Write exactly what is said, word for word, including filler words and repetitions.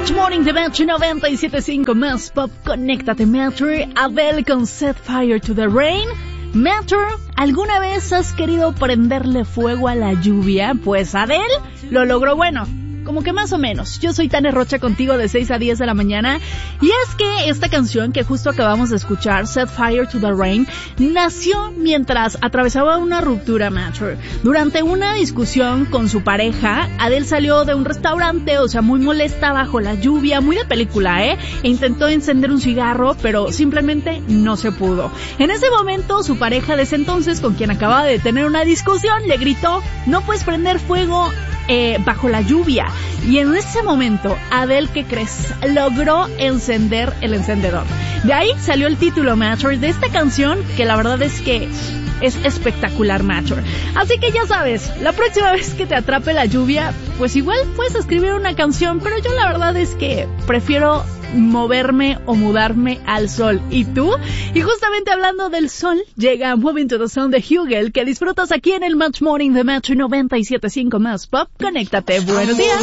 Match Morning de Metro noventa y siete punto cinco más pop. Conéctate, Metro. Adele con Set Fire to the Rain. Metro, ¿alguna vez has querido prenderle fuego a la lluvia? Pues Adele lo logró. Bueno, como que más o menos. Yo soy Tania Rocha contigo de seis a diez de la mañana. Y es que esta canción que justo acabamos de escuchar, Set Fire to the Rain, nació mientras atravesaba una ruptura, Metro. Durante una discusión con su pareja, Adele salió de un restaurante, o sea, muy molesta bajo la lluvia, muy de película, ¿eh? E intentó encender un cigarro, pero simplemente no se pudo. En ese momento, su pareja de ese entonces, con quien acababa de tener una discusión, le gritó: no puedes prender fuego Eh, bajo la lluvia. Y en ese momento, Adele, ¿qué crees? Logró encender el encendedor. De ahí salió el título, Metro, de esta canción, que la verdad es que es espectacular, Metro. Así que ya sabes, la próxima vez que te atrape la lluvia, pues igual puedes escribir una canción, pero yo la verdad es que prefiero moverme o mudarme al sol. ¿Y tú? Y justamente hablando del sol, llega Moving to the Sun de Hugel, que disfrutas aquí en el Match Morning de Metro noventa y siete punto cinco más pop. Conéctate. Buenos días.